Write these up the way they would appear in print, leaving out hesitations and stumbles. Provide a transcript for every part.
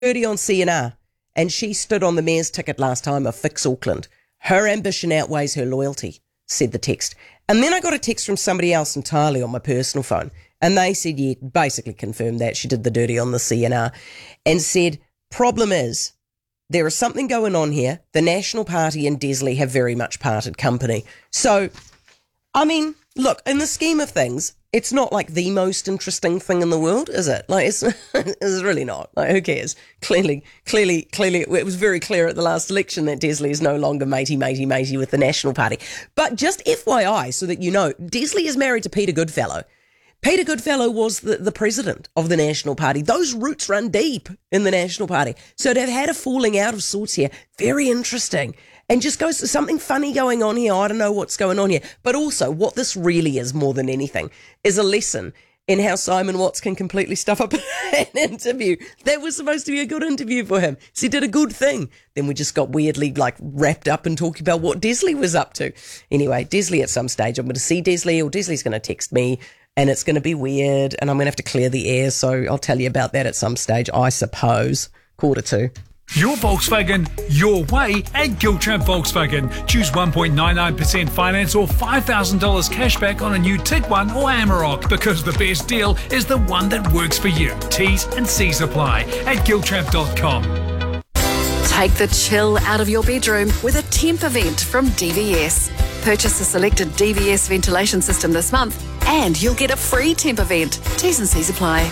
30 on CNR, and she stood on the mayor's ticket last time of Fix Auckland. Her ambition outweighs her loyalty, said the text. And then I got a text from somebody else entirely on my personal phone, and they said, yeah, basically confirmed that she did the dirty on the CNR, and said, problem is, there is something going on here. The National Party and Desley have very much parted company. So, I mean, look, in the scheme of things, it's not like the most interesting thing in the world, is it? Like, it's really not. Like, who cares? Clearly, it was very clear at the last election that Desley is no longer matey with the National Party. But just FYI, so that you know, Desley is married to Peter Goodfellow. Peter Goodfellow was the president of the National Party. Those roots run deep in the National Party. So to have had a falling out of sorts here, very interesting. And just goes to something funny going on here. I don't know what's going on here. But also, what this really is more than anything is a lesson in how Simon Watts can completely stuff up an interview. That was supposed to be a good interview for him. So he did a good thing. Then we just got weirdly wrapped up in talking about what Desley was up to. Anyway, Desley at some stage, I'm going to see Desley, or Desley's going to text me, and it's going to be weird, and I'm going to have to clear the air. So I'll tell you about that at some stage, I suppose. 1:45. Your Volkswagen, your way at Giltramp Volkswagen. Choose 1.99% finance or $5,000 cashback on a new Tiguan or Amarok, because the best deal is the one that works for you. T's and C's apply at Giltramp.com. Take the chill out of your bedroom with a temp event from DVS. Purchase a selected DVS ventilation system this month and you'll get a free temp event. T's and C's apply.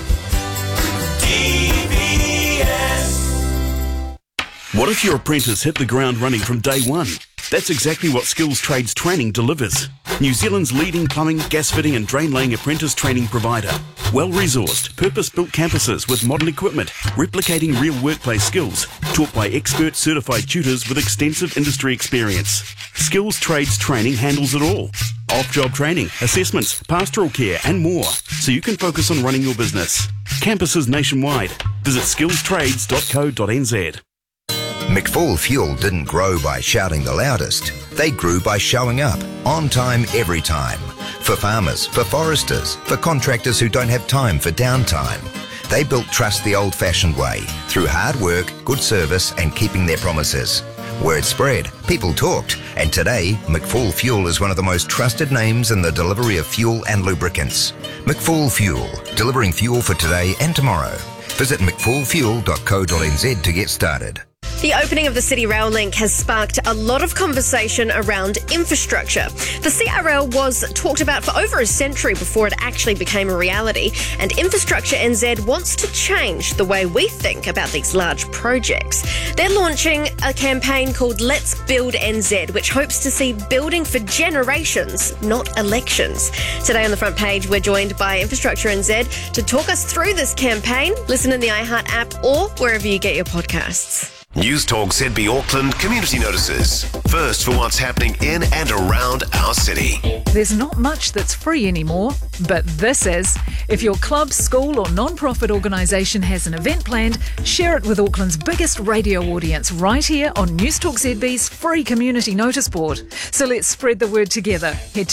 What if your apprentice hit the ground running from day one? That's exactly what Skills Trades Training delivers. New Zealand's leading plumbing, gas fitting and drain laying apprentice training provider. Well-resourced, purpose-built campuses with modern equipment, replicating real workplace skills, taught by expert certified tutors with extensive industry experience. Skills Trades Training handles it all. Off-job training, assessments, pastoral care and more, so you can focus on running your business. Campuses nationwide. Visit skillstrades.co.nz. McFall Fuel didn't grow by shouting the loudest. They grew by showing up, on time, every time. For farmers, for foresters, for contractors who don't have time for downtime. They built trust the old-fashioned way, through hard work, good service and keeping their promises. Word spread, people talked, and today, McFall Fuel is one of the most trusted names in the delivery of fuel and lubricants. McFall Fuel, delivering fuel for today and tomorrow. Visit mcfallfuel.co.nz to get started. The opening of the City Rail link has sparked a lot of conversation around infrastructure. The CRL was talked about for over a century before it actually became a reality, and Infrastructure NZ wants to change the way we think about these large projects. They're launching a campaign called Let's Build NZ, which hopes to see building for generations, not elections. Today on the front page, we're joined by Infrastructure NZ to talk us through this campaign. Listen in the iHeart app or wherever you get your podcasts. News Talk ZB Auckland community notices. First for what's happening in and around our city. There's not much that's free anymore, but this is. If your club, school or non-profit organisation has an event planned, share it with Auckland's biggest radio audience right here on News Talk ZB's free community notice board. So let's spread the word together. Head to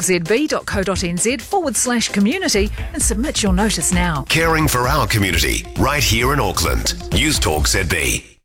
newstalkzb.co.nz/community and submit your notice now. Caring for our community right here in Auckland. News Talk ZB.